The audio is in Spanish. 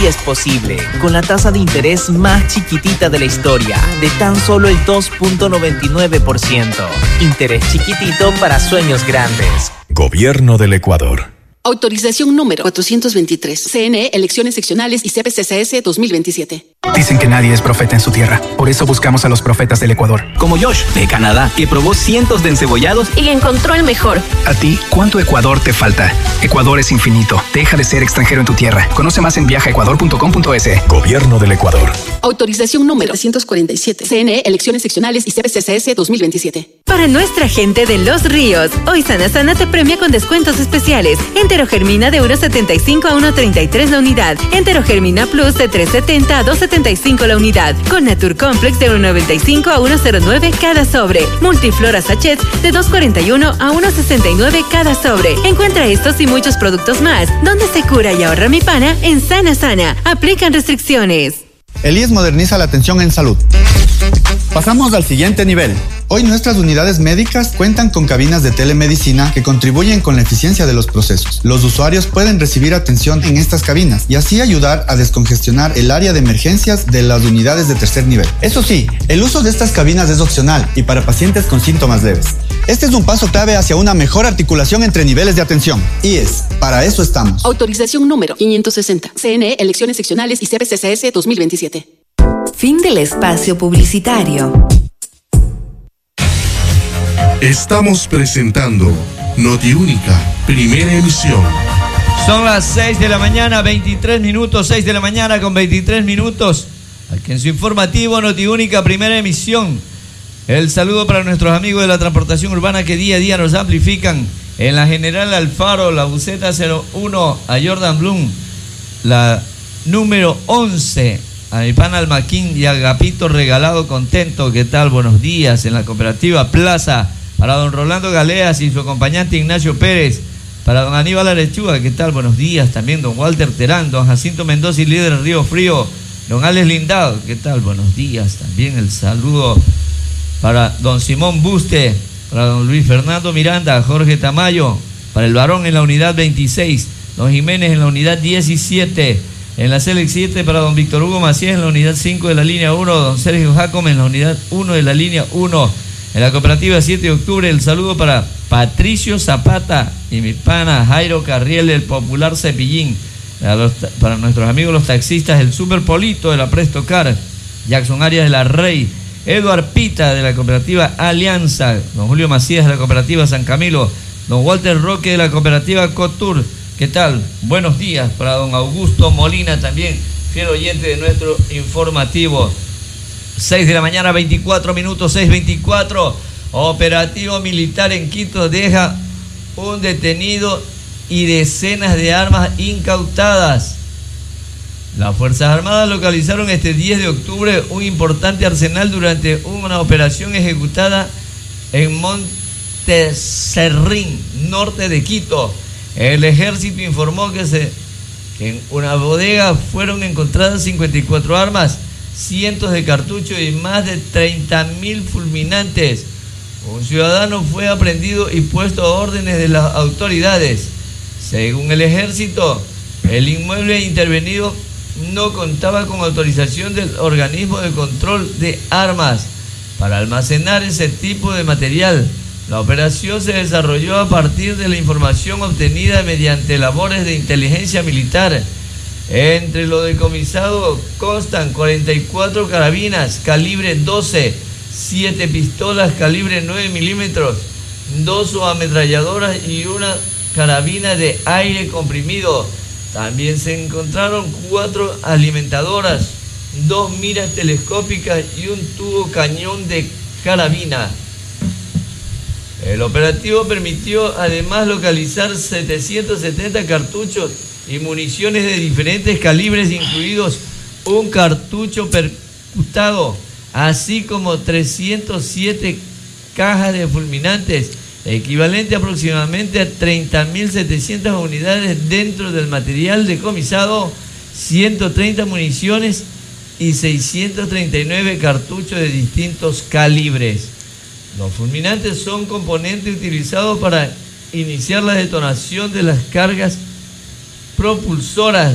sí es posible, con la tasa de interés más chiquitita de la historia, de tan solo el 2.99%. Interés chiquitito para sueños grandes. Gobierno del Ecuador. Autorización número 423. CNE, Elecciones Seccionales y CPCCS 2027. Dicen que nadie es profeta en su tierra. Por eso buscamos a los profetas del Ecuador. Como Josh, de Canadá, que probó cientos de encebollados y encontró el mejor. A ti, ¿cuánto Ecuador te falta? Ecuador es infinito. Deja de ser extranjero en tu tierra. Conoce más en viajaecuador.com.es. Gobierno del Ecuador. Autorización número 347. CNE, Elecciones Seccionales y CPCCS 2027. Para nuestra gente de Los Ríos, hoy Sana Sana te premia con descuentos especiales. Enterogermina de 1.75 a 1.33 la unidad. Enterogermina Plus de 3.70 a 2.75 la unidad. Con Natur Complex de 1.95 a 1.09 cada sobre. Multiflora Sachets de 2.41 a 1.69 cada sobre. Encuentra estos y muchos productos más. Donde se cura y ahorra mi pana en Sana Sana. Aplican restricciones. El IES moderniza la atención en salud. Pasamos al siguiente nivel. Hoy nuestras unidades médicas cuentan con cabinas de telemedicina que contribuyen con la eficiencia de los procesos. Los usuarios pueden recibir atención en estas cabinas y así ayudar a descongestionar el área de emergencias de las unidades de tercer nivel. Eso sí, el uso de estas cabinas es opcional y para pacientes con síntomas leves. Este es un paso clave hacia una mejor articulación entre niveles de atención. IES, para eso estamos. Autorización número 560. CNE, Elecciones Seccionales y CPCCS 2027. Fin del espacio publicitario. Estamos presentando Notiúnica, primera emisión. Son las 6 de la mañana, 23 minutos, 6 de la mañana con 23 minutos. Aquí en su informativo Notiúnica, primera emisión. El saludo para nuestros amigos de la transportación urbana que día a día nos amplifican. En la General Alfaro, la Buceta 01, a Jordan Bloom, la número 11. A mi pana Almaquín y a Agapito Regalado Contento, ¿qué tal? Buenos días. En la Cooperativa Plaza, para don Rolando Galeas y su acompañante Ignacio Pérez. Para don Aníbal Arechuga, ¿qué tal? Buenos días. También don Walter Terán, don Jacinto Mendoza y líder Río Frío. Don Alex Lindado, ¿qué tal? Buenos días. También el saludo para don Simón Buste, para don Luis Fernando Miranda, Jorge Tamayo, para el varón en la unidad 26, don Jiménez en la unidad 17. En la Selec 7 para don Víctor Hugo Macías en la unidad 5 de la línea 1, don Sergio Jacome en la unidad 1 de la línea 1. En la cooperativa 7 de octubre el saludo para Patricio Zapata y mi pana Jairo Carriel del Popular Cepillín. Para nuestros amigos los taxistas, el Super Polito de la Presto Car, Jackson Arias de la Rey, Eduard Pita de la cooperativa Alianza, don Julio Macías de la cooperativa San Camilo, don Walter Roque de la cooperativa Cotur. ¿Qué tal? Buenos días para don Augusto Molina también, fiel oyente de nuestro informativo. 6 de la mañana, 24 minutos, 6:24. Operativo militar en Quito deja un detenido y decenas de armas incautadas. Las Fuerzas Armadas localizaron este 10 de octubre un importante arsenal durante una operación ejecutada en Monteserrín, norte de Quito. El ejército informó que en una bodega fueron encontradas 54 armas, cientos de cartuchos y más de 30.000 fulminantes. Un ciudadano fue aprehendido y puesto a órdenes de las autoridades. Según el ejército, el inmueble intervenido no contaba con autorización del organismo de control de armas para almacenar ese tipo de material. La operación se desarrolló a partir de la información obtenida mediante labores de inteligencia militar. Entre lo decomisado constan 44 carabinas calibre 12, 7 pistolas calibre 9 milímetros, 2 ametralladoras y una carabina de aire comprimido. También se encontraron 4 alimentadoras, 2 miras telescópicas y un tubo cañón de carabina. El operativo permitió además localizar 770 cartuchos y municiones de diferentes calibres, incluidos un cartucho percutado, así como 307 cajas de fulminantes, equivalente aproximadamente a 30.700 unidades dentro del material decomisado, 130 municiones y 639 cartuchos de distintos calibres. Los fulminantes son componentes utilizados para iniciar la detonación de las cargas propulsoras